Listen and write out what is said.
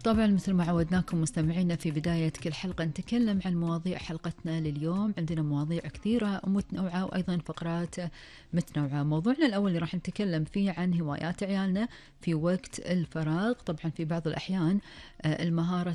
طبعا مثل ما عودناكم مستمعينا في بداية كل حلقة نتكلم عن مواضيع حلقتنا لليوم. عندنا مواضيع كثيرة ومتنوعة وأيضا فقرات متنوعة. موضوعنا الأول اللي راح نتكلم فيه عن هوايات عيالنا في وقت الفراغ. طبعا في بعض الأحيان المهارة